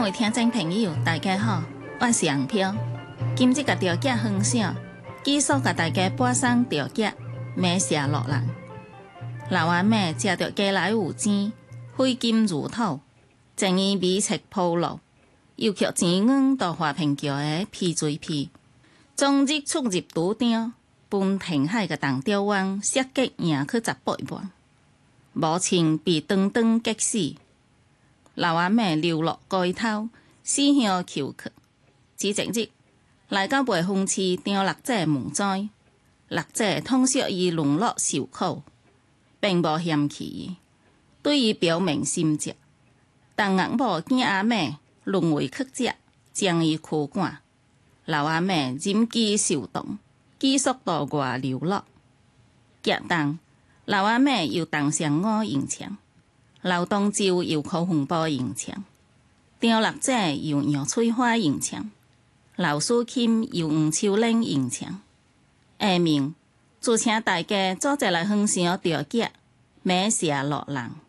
位聽眾朋友，大家好，我是紅飄。今日個調劇分享，繼續給大家播送調劇《馬寫樂人》。老阿妹食到家來有錢，揮金如土，正義美色鋪路，又卻錢銀到華平橋的皮水皮，終日出入賭場，奔填海個東條灣，設計贏去18萬，無情被當當激死。老阿妹流落街頭，四鄉求客。只一日來到賣風市，張六姐問災，六姐通惜伊淪落受苦，並無嫌棄伊，對伊表明心跡。但硬某見阿妹淪為客者，將伊驅趕。老阿妹忍飢受凍，繼續到外流落。劇中，老阿妹又當上我迎槍。老東州又靠紅布迎槍，張六姐又楊翠花迎槍，老蘇欽又黃秋玲迎槍。下面就請大家做一來分享調劇《馬寫樂人》。